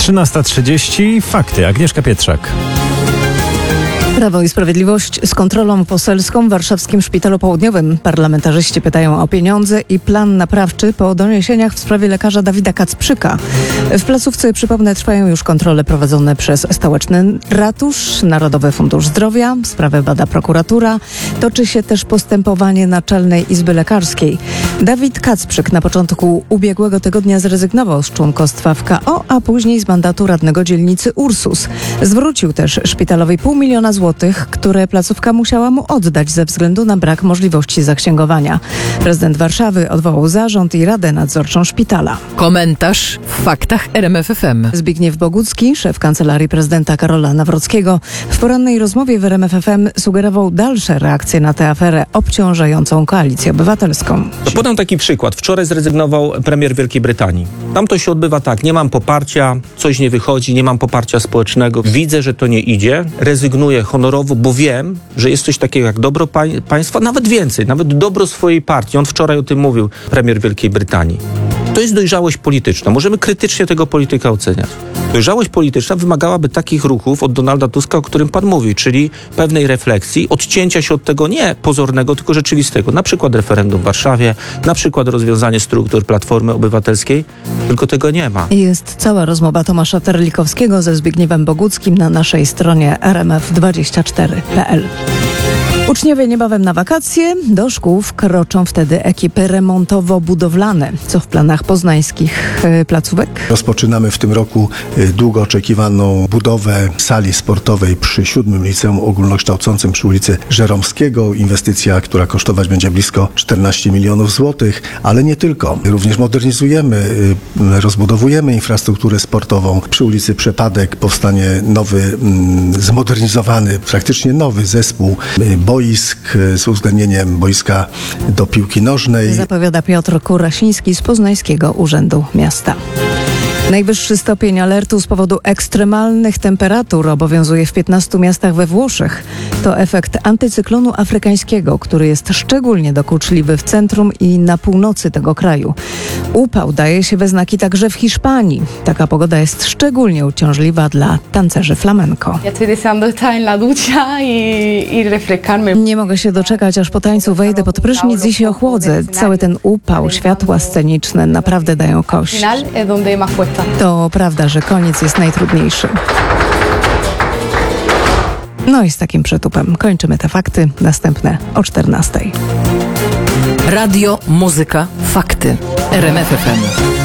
13:30. Fakty. Agnieszka Pietrzak. Prawo i Sprawiedliwość z kontrolą poselską w warszawskim Szpitalu Południowym. Parlamentarzyści pytają o pieniądze i plan naprawczy po doniesieniach w sprawie lekarza Dawida Kacprzyka. W placówce, przypomnę, trwają już kontrole prowadzone przez Stołeczny Ratusz, Narodowy Fundusz Zdrowia. Sprawę bada prokuratura. Toczy się też postępowanie Naczelnej Izby Lekarskiej. Dawid Kacprzyk na początku ubiegłego tygodnia zrezygnował z członkostwa w KO, a później z mandatu radnego dzielnicy Ursus. Zwrócił też szpitalowi 500 000 złotych, które placówka musiała mu oddać ze względu na brak możliwości zaksięgowania. Prezydent Warszawy odwołał zarząd i radę nadzorczą szpitala. Komentarz w faktach RMF FM. Zbigniew Bogucki, szef Kancelarii Prezydenta Karola Nawrockiego, w porannej rozmowie w RMF FM sugerował dalsze reakcje na tę aferę obciążającą Koalicję Obywatelską. Podam taki przykład. Wczoraj zrezygnował premier Wielkiej Brytanii. Tam to się odbywa tak, nie mam poparcia, coś nie wychodzi, nie mam poparcia społecznego, widzę, że to nie idzie, rezygnuję honorowo, bo wiem, że jest coś takiego jak dobro państwa, nawet więcej, nawet dobro swojej partii. On wczoraj o tym mówił, premier Wielkiej Brytanii. To jest dojrzałość polityczna. Możemy krytycznie tego polityka oceniać. Dojrzałość polityczna wymagałaby takich ruchów od Donalda Tuska, o którym pan mówi, czyli pewnej refleksji, odcięcia się od tego nie pozornego, tylko rzeczywistego. Na przykład referendum w Warszawie, na przykład rozwiązanie struktur Platformy Obywatelskiej, tylko tego nie ma. Jest cała rozmowa Tomasza Terlikowskiego ze Zbigniewem Boguckim na naszej stronie rmf24.pl. Uczniowie niebawem na wakacje. Do szkół wkroczą wtedy ekipy remontowo-budowlane. Co w planach poznańskich placówek? Rozpoczynamy w tym roku długo oczekiwaną budowę sali sportowej przy 7. Liceum Ogólnokształcącym przy ulicy Żeromskiego. Inwestycja, która kosztować będzie blisko 14 milionów złotych, ale nie tylko. Również modernizujemy, rozbudowujemy infrastrukturę sportową. Przy ulicy Przepadek powstanie nowy, zmodernizowany, praktycznie nowy zespół boisk z uwzględnieniem boiska do piłki nożnej. Zapowiada Piotr Kurasiński z Poznańskiego Urzędu Miasta. Najwyższy stopień alertu z powodu ekstremalnych temperatur obowiązuje w 15 miastach we Włoszech. To efekt antycyklonu afrykańskiego, który jest szczególnie dokuczliwy w centrum i na północy tego kraju. Upał daje się we znaki także w Hiszpanii. Taka pogoda jest szczególnie uciążliwa dla tancerzy flamenco. Nie mogę się doczekać, aż po tańcu wejdę pod prysznic i się ochłodzę. Cały ten upał, światła sceniczne naprawdę dają kość. To prawda, że koniec jest najtrudniejszy. No i z takim przytupem kończymy te fakty. Następne o 14:00. Radio, muzyka, fakty. RMF FM.